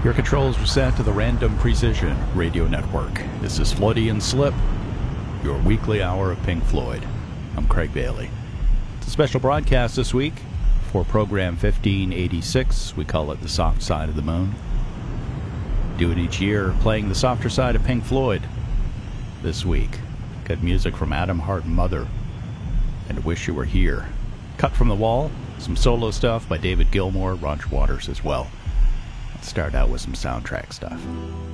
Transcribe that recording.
Your controls were set to the Random Precision Radio Network. This is Floody and Slip, your weekly hour of Pink Floyd. I'm Craig Bailey. It's a special broadcast this week for program 1586. We call it The Soft Side of the Moon. Do it each year, playing the softer side of Pink Floyd. This week, got music from Adam Hart and Mother, and Wish You Were Here. Cut from the Wall, some solo stuff by David Gilmour, Roger Waters as well. Let's start out with some soundtrack stuff.